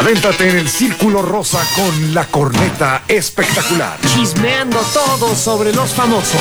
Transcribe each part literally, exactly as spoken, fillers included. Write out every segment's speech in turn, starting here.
Adéntrate en el Círculo Rosa con la corneta espectacular. Chismeando todo sobre los famosos.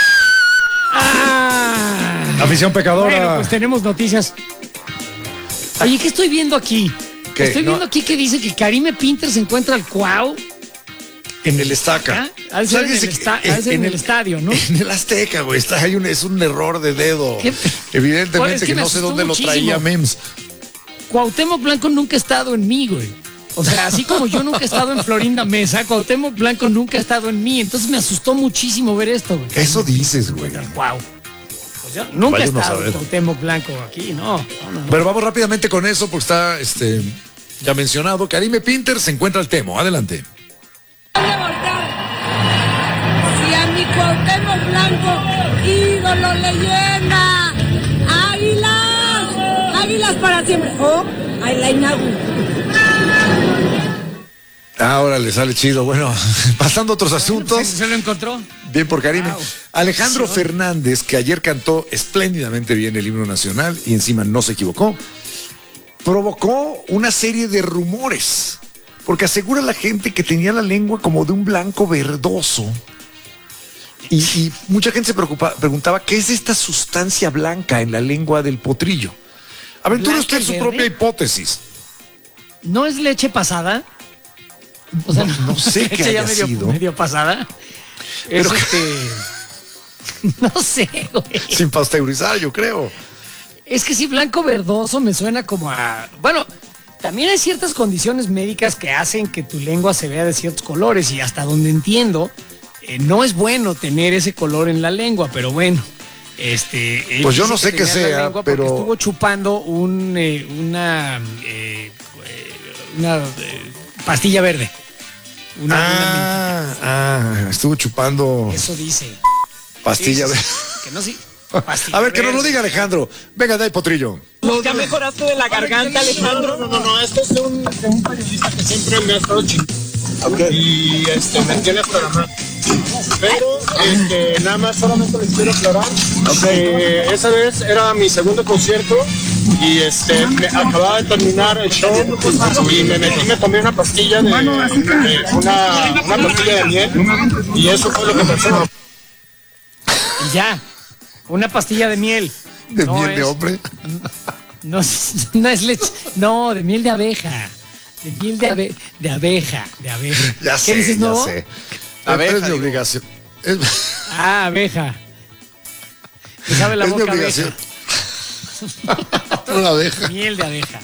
Ah, Afición pecadora. Bueno, pues tenemos noticias. Oye, ¿qué estoy viendo aquí? ¿Qué? Estoy No. viendo aquí que dice que Karime Pinter se encuentra al Cuau. En el Estaca. ¿Ah? Ha de ser en, el, Dice esta- que- ha de ser en el estadio, ¿no? En el Azteca, güey. Está ahí un, es un error de dedo. ¿Qué? Evidentemente Pues es que que, me no sé asustó dónde muchísimo. lo traía Mems. Cuauhtémoc Blanco nunca ha estado en mí, güey. O sea, así como yo nunca he estado en Florinda Mesa, Cuauhtémoc Blanco nunca ha estado en mí. Entonces me asustó muchísimo ver esto, güey. Eso dices, güey. Wow. Pues yo nunca he Vaya uno a estado saber. Cuauhtémoc Blanco aquí, no. no, no, no. Pero vamos rápidamente con eso porque está este, ya mencionado. Karime Pinter se encuentra al Temo. Adelante. Si a mi Cuauhtémoc Blanco, ídolo, leyenda, águilas, águilas para siempre. Oh, ahí la inauguro. Ahora le sale chido. Bueno, pasando a otros asuntos. ¿Se, se lo encontró? Bien por Karime. Wow. Alejandro Sí. Fernández, que ayer cantó espléndidamente bien el himno nacional y encima no se equivocó, provocó una serie de rumores, porque asegura a la gente que tenía la lengua como de un blanco verdoso. Y, y mucha gente se preocupa, preguntaba, ¿qué es esta sustancia blanca en la lengua del potrillo? Aventura ¿Blanca usted y su verde? propia hipótesis. ¿No es leche pasada? O sea, No, no sé qué leche ya haya medio, sido. medio pasada. Es Pero- este... No sé, güey. Sin pasteurizar, yo creo. Es que sí, blanco verdoso me suena como a... Bueno, también hay ciertas condiciones médicas que hacen que tu lengua se vea de ciertos colores y hasta donde entiendo, eh, no es bueno tener ese color en la lengua, pero bueno. Este, él Pues yo dice no sé que qué tenía la sea, lengua porque pero- estuvo chupando un, eh, una, eh, eh, una eh, pastilla verde. Una, una Ah, ah, estuvo chupando mentita. Eso dice. pastilla Sí, de... sí, sí. Que no sí. Pastilla A ver, que nos lo verde. diga Alejandro. Venga, de ahí, potrillo. ¿Ya mejoraste de la garganta, Alejandro? No, no, no, esto es de un, de un periodista que siempre me ha estado chingando. Y este, me tiene programado. Pero este, nada más solamente les quiero aclarar. que esa vez era mi segundo concierto y este, me acababa de terminar el show y me metí, me tomé una pastilla de, de una, una pastilla de miel y eso fue lo que pasó. Y ya. Una pastilla de miel. De No miel de es- hombre. No, es- no es leche. No, de miel de abeja. De miel de, abe- de abeja. De abeja. Ya ¿Qué sé, dices, ya nuevo? sé. Abeja, Pero es mi digo. obligación. Es, Ah, abeja. Me sabe la es mi boca obligación. abeja. Una abeja. Miel de abeja.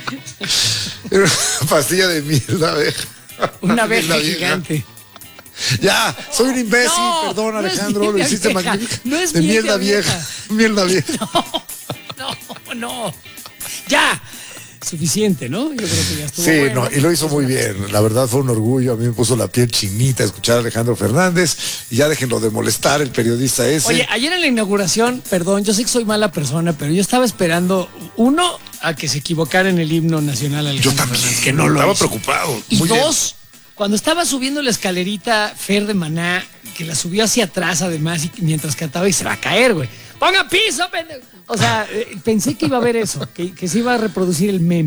Una pastilla de miel de abeja. Una Miel de abeja gigante. Ya, soy un imbécil, No, perdón, no es Alejandro, miel lo de hiciste abeja, magnífico. no es de miel miel de de vieja. abeja. Miel de vieja. No, no. Ya. Suficiente, ¿no? Yo creo que ya estuvo. Sí, bueno. no, y lo hizo muy bien. La verdad fue un orgullo. A mí me puso la piel chinita escuchar a Alejandro Fernández. Y ya déjenlo de molestar, el periodista ese. Oye, ayer en la inauguración, perdón, yo sé que soy mala persona, pero yo estaba esperando, uno, a que se equivocara en el himno nacional yo Alejandro también, Fernández, que no lo estaba hizo. preocupado. Y Muy bien. dos, cuando estaba subiendo la escalerita Fer de Maná, que la subió hacia atrás además, y mientras cantaba y se va a caer, güey. ¡Ponga piso, pendejo! O sea, eh, pensé que iba a haber eso, que, que se iba a reproducir el meme.